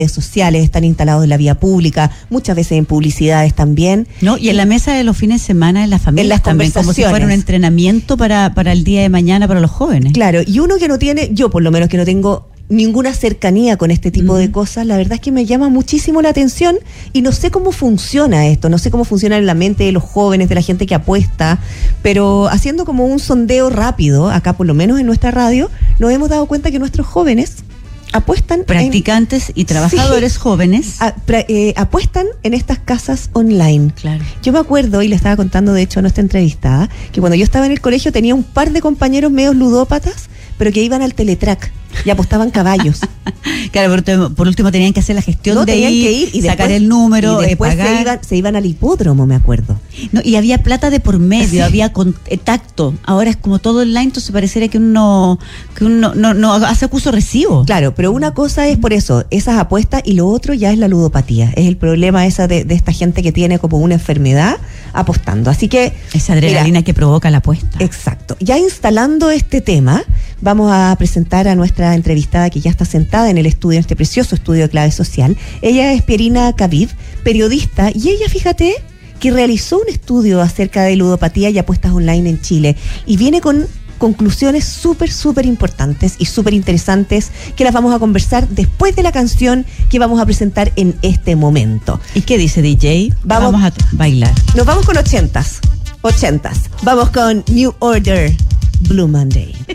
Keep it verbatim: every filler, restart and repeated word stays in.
redes sociales, están instalados en la vía pública, muchas veces en publicidades también. No, y en la mesa de los fines de semana en las familias en las también, como si fuera un entrenamiento para, para el día de mañana para los jóvenes. Claro, y uno que no tiene, yo por lo menos que no tengo ninguna cercanía con este tipo uh-huh. de cosas, la verdad es que me llama muchísimo la atención y no sé cómo funciona esto, no sé cómo funciona en la mente de los jóvenes, de la gente que apuesta, pero haciendo como un sondeo rápido, acá por lo menos en nuestra radio, nos hemos dado cuenta que nuestros jóvenes apuestan practicantes en, y trabajadores sí, jóvenes a, pra, eh, apuestan en estas casas online. Claro. Yo me acuerdo, y le estaba contando de hecho a nuestra entrevistada, que cuando yo estaba en el colegio tenía un par de compañeros medios ludópatas, pero que iban al Teletrack y apostaban caballos. Claro, por, por último tenían que hacer la gestión no, de tenían ir, que ir y sacar después, el número, y después eh, pagar. Se, iban, se iban al hipódromo, me acuerdo. No, y había plata de por medio, sí. había contacto. Ahora es como todo online, entonces pareciera que uno que uno no, no hace acuso recibo. Claro, pero una cosa es por eso, esas apuestas, y lo otro ya es la ludopatía. Es el problema esa de, de esta gente que tiene como una enfermedad apostando. Así que esa adrenalina mira, que provoca la apuesta. Exacto. Ya instalando este tema, vamos a presentar a nuestra entrevistada que ya está sentada en el estudio, en este precioso estudio de Clave Social. Ella es Pierina Caviv, periodista, y ella, fíjate, que realizó un estudio acerca de ludopatía y apuestas online en Chile, y viene con conclusiones súper, súper importantes y súper interesantes que las vamos a conversar después de la canción que vamos a presentar en este momento. ¿Y qué dice D J? Vamos, vamos a bailar. Nos vamos con ochentas. Ochentas. Vamos con New Order, Blue Monday.